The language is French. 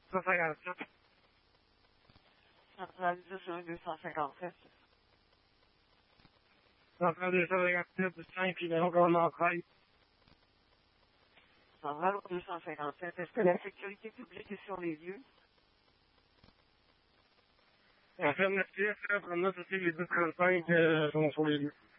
257. Centrale 10-257. Centrale 257 du 5 numéro commandement 13. Centrale 257. Est-ce que la sécurité publique est sur les lieux? En fait, 9 pièces, là, promenade aussi les 235 sont sur les lieux.